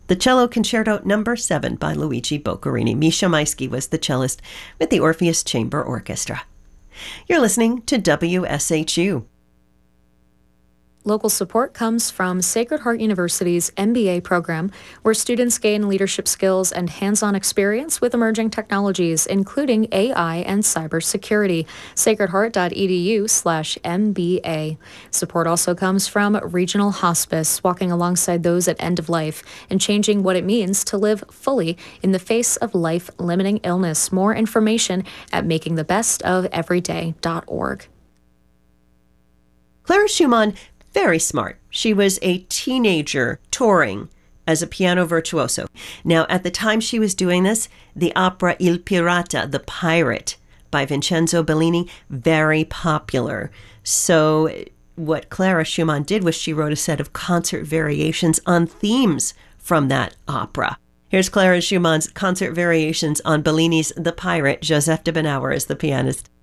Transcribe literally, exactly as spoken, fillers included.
The Cello Concerto Number seven by Luigi Boccherini. Misha Maisky was the cellist with the Orpheus Chamber Orchestra. You're listening to W S H U. Local support comes from Sacred Heart University's M B A program, where students gain leadership skills and hands-on experience with emerging technologies, including A I and cybersecurity. sacredheart.edu slash MBA. Support also comes from Regional Hospice, walking alongside those at end of life and changing what it means to live fully in the face of life-limiting illness. More information at making the best of everyday dot org. Clara Schumann, very smart. She was a teenager touring as a piano virtuoso. Now, at the time she was doing this, the opera Il Pirata, The Pirate, by Vincenzo Bellini, very popular. So what Clara Schumann did was she wrote a set of concert variations on themes from that opera. Here's Clara Schumann's concert variations on Bellini's The Pirate. Joseph de Benauer is the pianist.